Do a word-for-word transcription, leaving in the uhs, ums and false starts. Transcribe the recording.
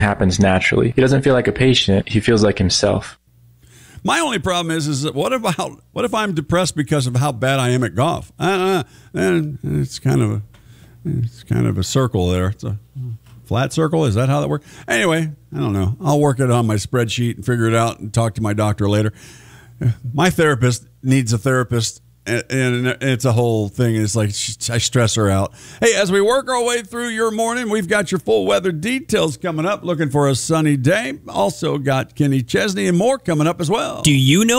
happens naturally. He doesn't feel like a patient. He feels like himself. My only problem is, is that what about what if I'm depressed because of how bad I am at golf? Uh, and it's kind of a it's kind of a circle there. It's a flat circle. Is that how that works? Anyway, I don't know. I'll work it on my spreadsheet and figure it out and talk to my doctor later. My therapist needs a therapist. And it's a whole thing. It's like I stress her out. Hey, as we work our way through your morning, we've got your full weather details coming up. Looking for a sunny day. Also got Kenny Chesney and more coming up as well. Do you know